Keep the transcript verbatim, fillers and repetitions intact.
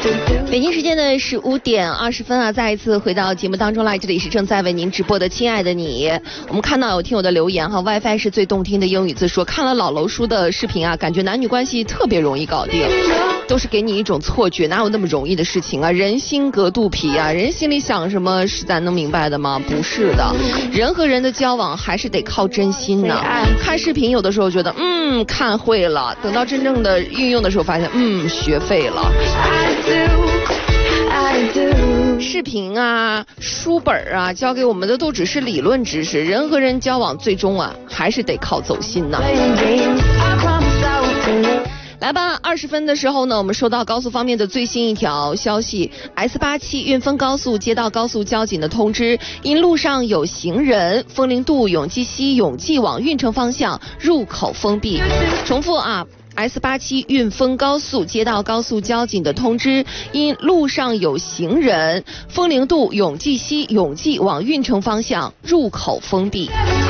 北京时间的十五点二十分啊，再一次回到节目当中来，这里是正在为您直播的亲爱的你。我们看到有听友的留言哈 ，WiFi 是最动听的英语字，说看了老楼叔的视频啊，感觉男女关系特别容易搞定，都是给你一种错觉，哪有那么容易的事情啊？人心隔肚皮啊，人心里想什么是咱能明白的吗？不是的，人和人的交往还是得靠真心呢。看视频有的时候觉得嗯看会了，等到真正的运用的时候发现嗯学废了。视频啊书本啊教给我们的都只是理论知识，人和人交往最终啊还是得靠走心呢。来吧，二十分的时候呢，我们收到高速方面的最新一条消息 ，S 八七运丰高速接到高速交警的通知，因路上有行人，丰陵渡永济西永济往运城方向入口封闭。重复啊。S 八七运丰高速接到高速交警的通知，因路上有行人，丰陵渡永济西永济往运城方向入口封闭。